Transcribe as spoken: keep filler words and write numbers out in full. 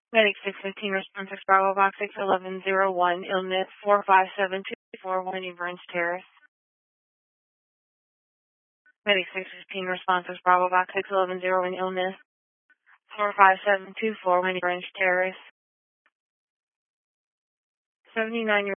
Medic six fifteen, response six Bravo Box six eleven zero one, illness four five seven two four one, Branch Terrace. Medic six fifteen, response six Bravo Box six eleven zero one, illness four five seven two four one, Branch Terrace. seventy-nine